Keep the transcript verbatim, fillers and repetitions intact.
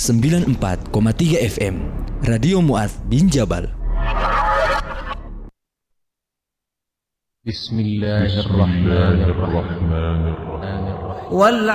sembilan puluh empat koma tiga F M Radio Mu'adz bin Jabal. Bismillahirrahmanirrahim. Wal